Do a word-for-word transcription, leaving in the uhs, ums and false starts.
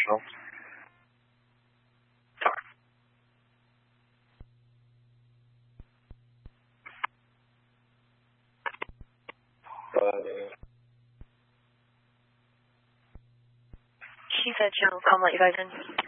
International. Uh, She said she'll come let you guys in.